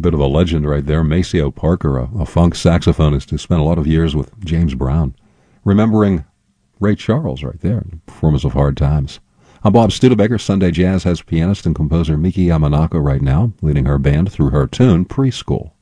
Bit of a legend right there. Maceo Parker, a funk saxophonist who spent a lot of years with James Brown. Remembering Ray Charles right there, performance of Hard Times. I'm Bob Studebaker. Sunday Jazz has pianist and composer Miki Yamanaka right now, leading her band through her tune, Preschool.